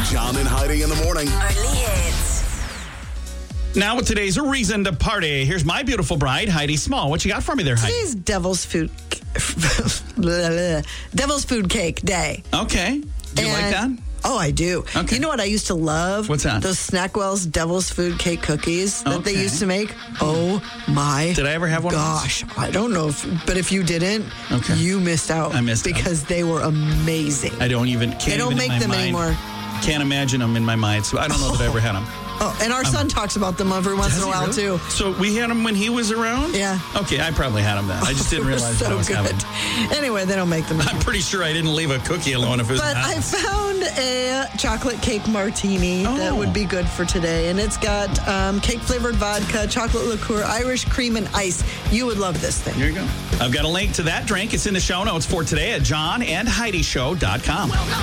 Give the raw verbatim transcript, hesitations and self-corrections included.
John and Heidi in the morning. Early hits. Now with today's reason to party, here's my beautiful bride, Heidi Small. What you got for me there, Heidi? Today's Devil's Food blah, blah. Devil's Food Cake Day. Okay. Do you And- like that? Oh, I do. Okay. You know what I used to love? What's that? Those Snackwell's Devil's Food Cake cookies that they Okay. used to make. Oh, my Did I ever have one of those? gosh. I don't know, if, but if you didn't, Okay. you missed out. I missed out. Because they were amazing. I don't even, can't They don't even make in my them mind, anymore. Can't imagine them in my mind, so I don't know that I ever had them. Oh, and our son talks about them every once in a while, too. So we had him when he was around? Yeah. Okay, I probably had him then. I just didn't They were realize so what I was good. having. Anyway, they don't make them anymore. I'm pretty sure I didn't leave a cookie alone if it was But in the I house. found a chocolate cake martini that Oh. would be good for today. And it's got um, cake flavored vodka, chocolate liqueur, Irish cream, and ice. You would love this thing. Here you go. I've got a link to that drink. It's in the show notes for today at john and heidi show dot com.